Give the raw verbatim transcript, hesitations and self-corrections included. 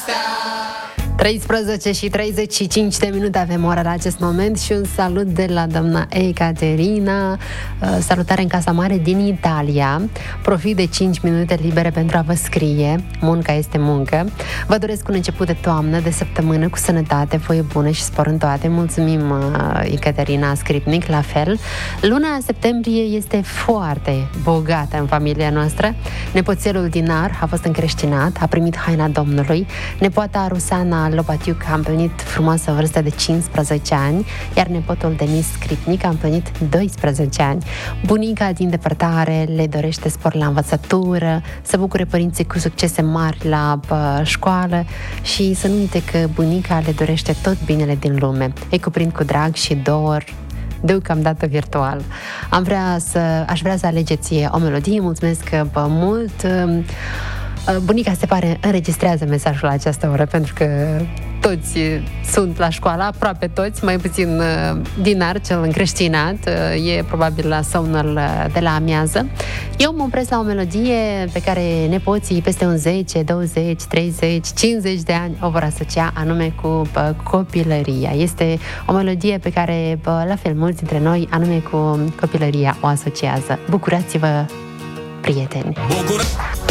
treisprezece și treizeci și cinci de minute avem ora la acest moment și un salut de la doamna Ecaterina. Salutare în Casa Mare din Italia. Profit de cinci minute libere pentru a vă scrie. Munca este muncă. Vă doresc un început de toamnă, de săptămână cu sănătate, voie bună și spor în toate. Mulțumim, Ecaterina Scripnic, la fel. Luna septembrie este foarte bogată în familia noastră. Nepoțelul Dinar a fost încreștinat, a primit haina Domnului. Nepoata Rusana Lopatiuc a împlinit frumoasă vârstă de cincisprezece ani, iar nepotul Denis Scripnic a împlinit doisprezece ani. Bunica din depărtare le dorește spor la învățătură, să bucure părinții cu succese mari la uh, școală și să nu uite că bunica le dorește tot binele din lume. Îi cuprind cu drag și dor, deocamdată virtual. Am vrea să, aș vrea să alegeți o melodie. Mulțumesc bă, mult. Bunica se pare înregistrează mesajul la această oră pentru că toți sunt la școală, aproape toți, mai puțin Dinar, cel încreștinat, e probabil la somnul de la amiază. Eu mă opresc la o melodie pe care nepoții peste un zece, douăzeci, treizeci, cincizeci de ani o vor asocia, anume cu copilăria. Este o melodie pe care, la fel, mulți dintre noi, anume cu copilăria o asociază. Bucurați-vă, prieteni! Bucur-